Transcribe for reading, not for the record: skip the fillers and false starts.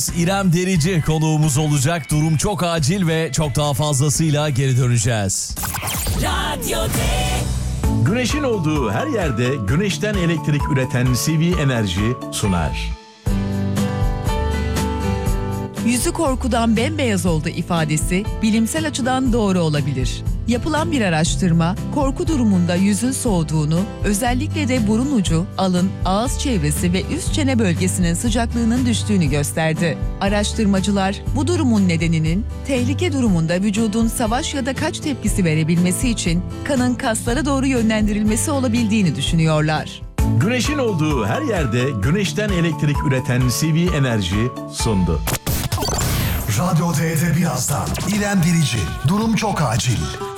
İrem Derici konuğumuz olacak. Durum çok acil ve çok daha fazlasıyla geri döneceğiz. Güneşin olduğu her yerde güneşten elektrik üreten CV Enerji sunar. Yüzü korkudan bembeyaz oldu ifadesi bilimsel açıdan doğru olabilir. Yapılan bir araştırma, korku durumunda yüzün soğuduğunu, özellikle de burun ucu, alın, ağız çevresi ve üst çene bölgesinin sıcaklığının düştüğünü gösterdi. Araştırmacılar, bu durumun nedeninin, tehlike durumunda vücudun savaş ya da kaç tepkisi verebilmesi için kanın kaslara doğru yönlendirilmesi olabildiğini düşünüyorlar. Güneşin olduğu her yerde güneşten elektrik üreten CV Enerji sundu. Radyo D'de birazdan İrem Derici. Durum çok acil.